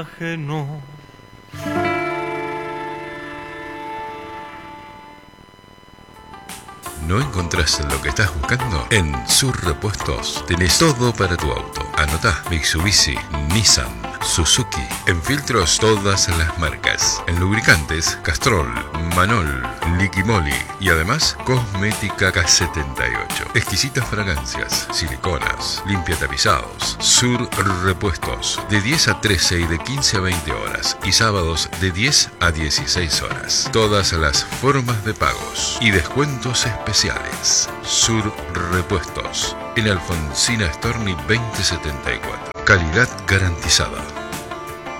ajeno. ¿No encontrás lo que estás buscando? En Sur Repuestos tenés todo para tu auto. Anotá: Mitsubishi, Nissan, Suzuki. En filtros, todas las marcas. En lubricantes, Castrol, Manol, Liquimoli. Y además, cosmética K78. Exquisitas fragancias, siliconas, limpia tapizados. Sur Repuestos. De 10 a 13 y de 15 a 20 horas. Y sábados de 10 a 16 horas. Todas las formas de pagos y descuentos especiales. Sur Repuestos. En Alfonsina Storni 2074. Calidad garantizada.